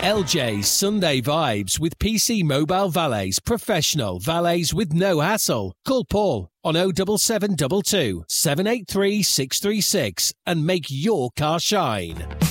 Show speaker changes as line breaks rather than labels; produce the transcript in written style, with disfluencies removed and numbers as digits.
LJ's Sunday Vibes with PC Mobile Valets. Professional valets with no hassle. Call Paul on 07722 783 636 and make your car shine.